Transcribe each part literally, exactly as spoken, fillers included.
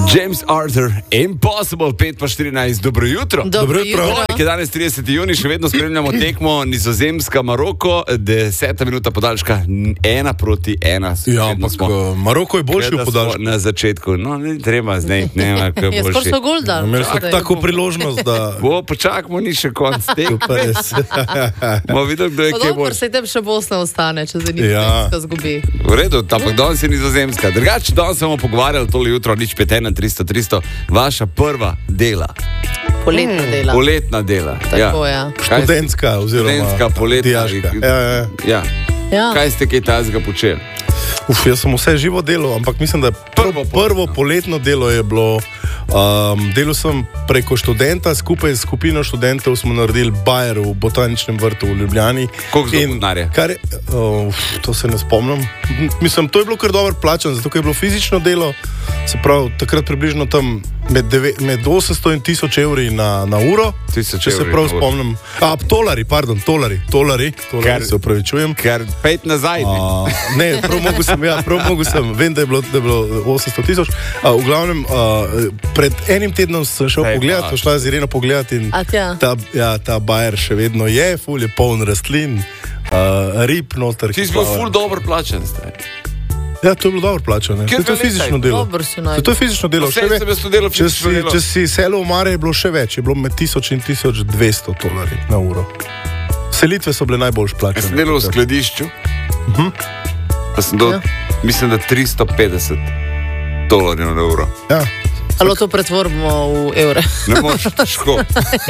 James Arthur, Impossible, pet pa štirinajst, dobro jutro. Dobro jutro. Je danes trideseti junij, še vedno spremljamo tekmo Nizozemska-Maroko, deseta minuta podaljška, ena proti ena. Ja, ampak Maroko je boljši v podaljšku. Na začetku, no, ne treba zdaj, ne vem, kaj je Je boljši. skoro so gol dal. Imeli so tako priložnost, da... Bo, počakamo, ni še konc tekme. Pa res. Bomo videli, kdo je Pa kje dobro, boljši. se tem še Bosna ostane, če zdaj Ja. Nizozemska zgubi. V redu, ampak danes je Nizozemska. Drugače, danes se bomo pogovarjali tole jutro, nič pet ena tristo tristo, vaša prva dela. Poletna dela. Poletna dela. Tako, ja. Kaj ste- Študentska oziroma Študentska, poletna. dijaška. Ja, ja. Ja. Ja. Kaj ste kaj tazga počeli? Uf, jaz sem vse živo delo, ampak mislim, da Prvo prvo, poletno. prvo poletno delo je bilo. Um, delal sem preko študenta, skupaj s skupino študentov smo naredili bajer v botaničnem vrtu v Ljubljani. Koliko z In denarja? kar je- uh, To se ne spomnim. Mislim, to je bilo kar dobro plačano, zato ker je bilo fizično delo. Se pravi, takrat približno tam med, deve, med osemsto in tisoč evri na, na uro. Tisoč Če se evri prav na uro. spomnim. A, tolari, pardon, tolari, tolari, tolari Kar- se upravičujem. Ker pet nazaj. Ne? A, ne, prav mogo sem, ja, prav mogo sem, vem, da je bilo, da je bilo osemsto tisoč. A, v glavnem, a, pred enim tednom sem šel Hej, pogledat, pa. to šla z Ireno pogledat in A tja. ta, ja, ta bajer še vedno je, ful je poln rastlin, a, rib noter. Ti ki si bil plavajo. ful dobro plačen zdaj. Ja, to je bilo dobro plačano. Kjer To je ga fizično nekaj? delo. Dobro si To najdel. to je fizično delo. Vse še ve- sem jaz to delal Če fizično si, delo. če si selo v Mare, je bilo še več, je bilo med tisoč in tisoč dvesto tolarji na uro. Selitve so bile najbolj plačane. Jaz sem delal v skladišču. Pa sem dal, Ja. mislim, da tristo petdeset dolarjev na uro. Ja. Ali to pretvorimo v evre? Ne moreš, težko.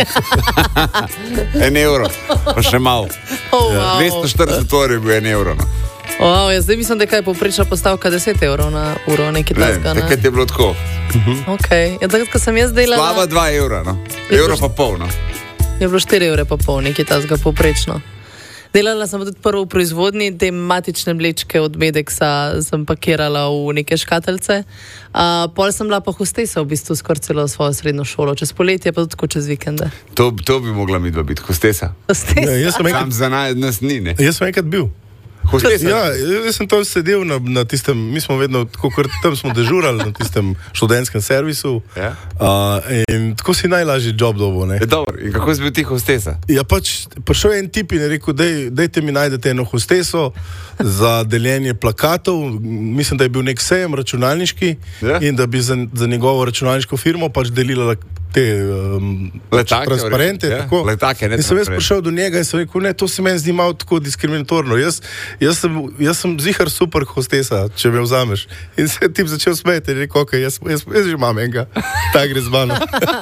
En evro, pa še malo. Oh, wow. dvesto štirideset dolarjev je bil en evro. No. Wow, ja, zdaj mislim, da je kaj povprečna postavka deset evrov na uro, nekaj Ne, takega. Ne? takrat je bilo tako. Okay. Ja, takrat, ko sem jaz delala, Slaba dva evra, no. Je Evro bilo- pa pol, no. je bilo štiri evre pa pol, nekaj takega povprečno. Delala sem pa tudi prvo v proizvodnji, te matične mlečke od Medeksa sem pakirala v neke škatelce. Uh, pol sem bila pa hostesa v bistvu skoraj celo svojo srednjo šolo, čez poletje pa tudi tako čez vikende. To, to bi mogla midva biti, hostesa. Hostesa? Ja, jaz sem enkrat, Sam za naj, nas ni, ne. jaz sem enkrat bil. Hostesa. Ja, jaz sem tam sedel na, na tistem, mi smo vedno, tako kot tam smo dežurali na tistem študentskem servisu. Ja. Uh, in tako si najlažji job dobo, ne. Je dobro, in kako si bil ti hostesa? Ja, pač prišel je en tip in je rekel, dej, dejte mi najdete eno hosteso za deljenje plakatov. Mislim, da je bil nek sejem računalniški Ja. in da bi za, za njegovo računalniško firmo pač delila te um, Letake, transparente. ja. Tako. Letake, ne in sem jaz transparente. prišel do njega in sem rekel, ne, to se meni zdi malo tako diskriminatorno. Jaz, jaz, sem, jaz sem zihar super hostesa, če me vzameš. In se je tip začel smeti in rekel, ok, jaz, jaz, jaz že imam enega, ta gre z mano.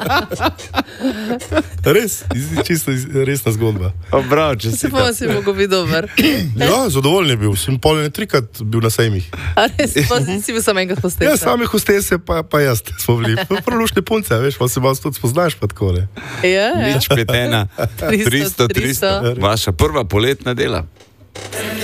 Res, iz- čisto iz- resna zgodba. Bravo, če si Se pa si mogel biti dober. Ja, zadovoljen je bil, sem pol ne trikrat bil na sejmih. A res, pa si bil samo enkrat hostesa. Ja, same hostese, pa, pa jaz smo bili. Prolušne punce, veš, pa se malo tudi spoznaš, pa tako ne. Ja, ja. Nič pet ena, tristo, tristo, tristo, vaša prva poletna dela.